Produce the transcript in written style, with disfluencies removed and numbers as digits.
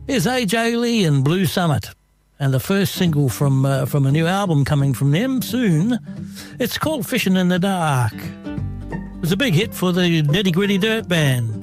Here's AJ Lee and Blue Summit, and the first single from a new album coming from them soon. It's called Fishing in the Dark. It was a big hit for the Nitty Gritty Dirt Band.